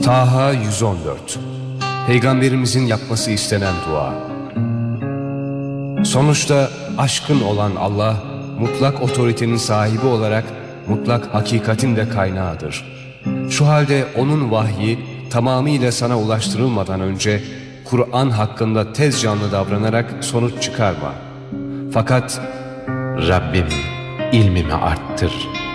Taha 114. Peygamberimizin yapması istenen dua. Sonuçta aşkın olan Allah, mutlak otoritenin sahibi olarak mutlak hakikatin de kaynağıdır. Şu halde onun vahyi tamamıyla sana ulaştırılmadan önce Kur'an hakkında tez canlı davranarak sonuç çıkarma. Fakat Rabbim ilmimi arttır.